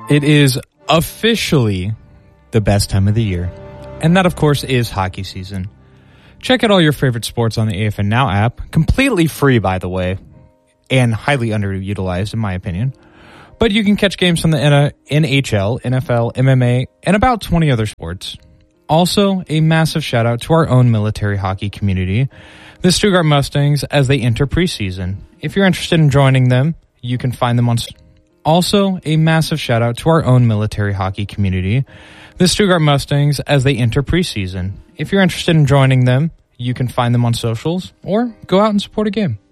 It is officially the best time of the year, and that, of course, is hockey season. Check out all your favorite sports on the AFN Now app, completely free, by the way, and highly underutilized, in my opinion. But you can catch games from the NHL, NFL, MMA, and about 20 other sports. Also, a massive shout-out to our own military hockey community, the Stuttgart Mustangs, as they enter preseason. If you're interested in joining them, you can find them on... Also, a massive shout-out to our own military hockey community, the Stuttgart Mustangs, as they enter preseason. If you're interested in joining them, you can find them on socials or go out and support a game.